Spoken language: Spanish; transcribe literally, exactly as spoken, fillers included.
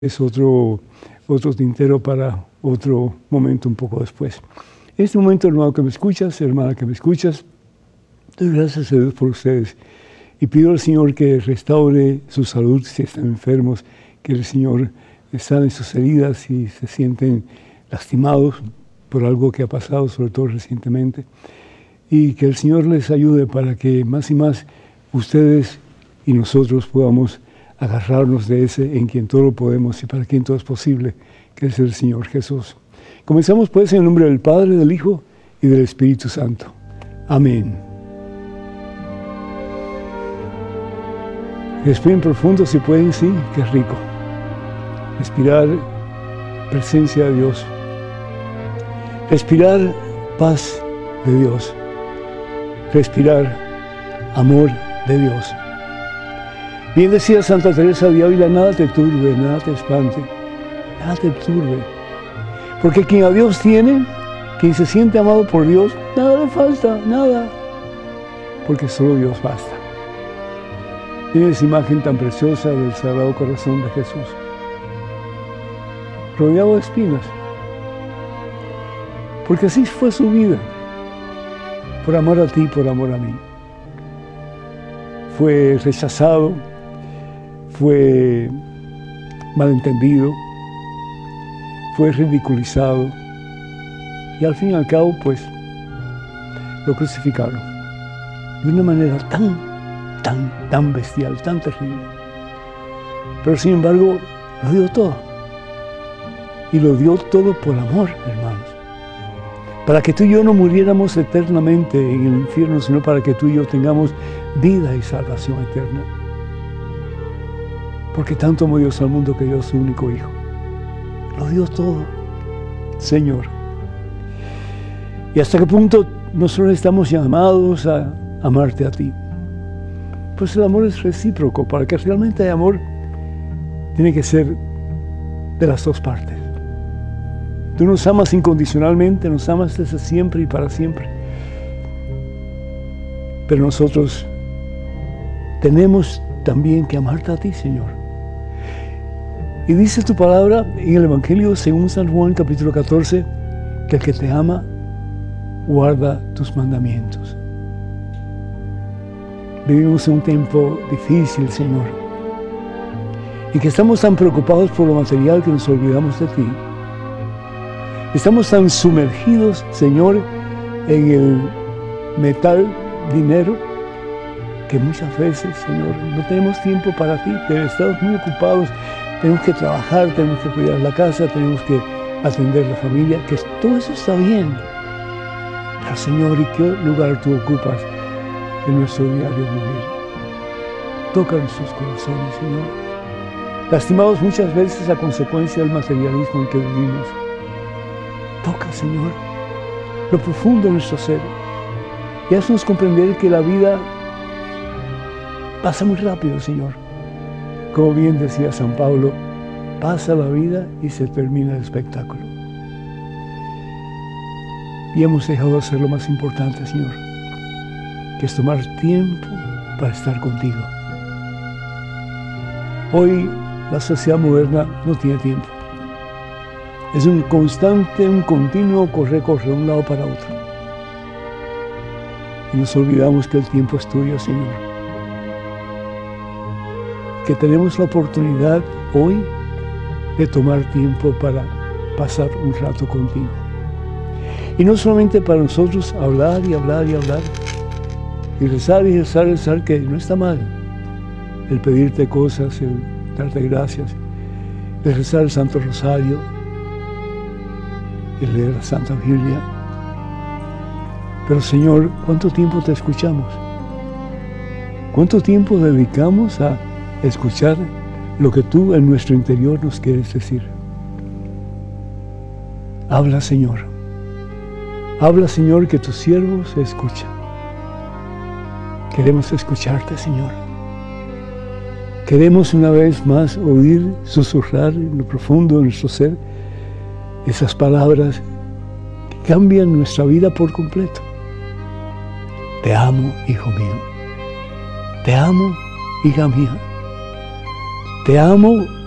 es otro, otro tintero para otro momento un poco después. En este momento, hermano que me escuchas, hermana que me escuchas, doy gracias a Dios por ustedes y pido al Señor que restaure su salud si están enfermos, que el Señor sane sus heridas si se sienten lastimados por algo que ha pasado, sobre todo recientemente, y que el Señor les ayude para que más y más ustedes y nosotros podamos agarrarnos de ese en quien todo lo podemos y para quien todo es posible, que es el Señor Jesús. Comenzamos pues en el nombre del Padre, del Hijo y del Espíritu Santo. Amén. Respiren profundo si pueden, sí, qué rico. Respirar presencia de Dios. Respirar paz de Dios. Respirar amor de Dios. Bien decía Santa Teresa de Ávila, nada te turbe, nada te espante, nada te turbe. Porque quien a Dios tiene, quien se siente amado por Dios, nada le falta, nada. Porque solo Dios basta. Miren esa imagen tan preciosa del Sagrado Corazón de Jesús, rodeado de espinas. Porque así fue su vida, por amor a ti, por amor a mí. Fue rechazado, fue malentendido, fue ridiculizado y al fin y al cabo, pues, lo crucificaron de una manera tan, tan, tan bestial, tan terrible. Pero sin embargo, lo dio todo. Y lo dio todo por amor, hermanos. Para que tú y yo no muriéramos eternamente en el infierno, sino para que tú y yo tengamos vida y salvación eterna. Porque tanto amó Dios al mundo que dio a su único Hijo. Lo dio todo, Señor. ¿Y hasta qué punto nosotros estamos llamados a amarte a ti? Pues el amor es recíproco. Para que realmente haya amor, tiene que ser de las dos partes. Tú nos amas incondicionalmente, nos amas desde siempre y para siempre. Pero nosotros tenemos también que amarte a ti, Señor. Y dice tu palabra en el Evangelio según San Juan, capítulo catorce, que el que te ama, guarda tus mandamientos. Vivimos en un tiempo difícil, Señor, y que estamos tan preocupados por lo material que nos olvidamos de ti. Estamos tan sumergidos, Señor, en el metal, dinero, que muchas veces, Señor, no tenemos tiempo para ti, pero estamos muy ocupados. Tenemos que trabajar, tenemos que cuidar la casa, tenemos que atender la familia, que todo eso está bien. Pero, Señor, ¿y qué lugar tú ocupas en nuestro diario vivir? Toca nuestros corazones, Señor. Lastimados muchas veces a consecuencia del materialismo en que vivimos. Toca, Señor, lo profundo de nuestro ser y haznos comprender que la vida pasa muy rápido, Señor. Como bien decía San Pablo, pasa la vida y se termina el espectáculo. Y hemos dejado de hacer lo más importante, Señor, que es tomar tiempo para estar contigo. Hoy la sociedad moderna no tiene tiempo. Es un constante, un continuo correr, correr de un lado para otro. Y nos olvidamos que el tiempo es tuyo, Señor. Que tenemos la oportunidad hoy de tomar tiempo para pasar un rato contigo. Y no solamente para nosotros hablar y hablar y hablar, y rezar y rezar y rezar, que no está mal. El pedirte cosas, el darte gracias, el rezar el Santo Rosario, el leer la Santa Biblia. Pero, Señor, ¿cuánto tiempo te escuchamos? ¿Cuánto tiempo dedicamos a escuchar lo que tú en nuestro interior nos quieres decir? Habla, Señor. Habla, Señor, que tu siervo se escucha. Queremos escucharte, Señor. Queremos una vez más oír susurrar en lo profundo de nuestro ser esas palabras que cambian nuestra vida por completo. Te amo, hijo mío. Te amo, hija mía. Te amo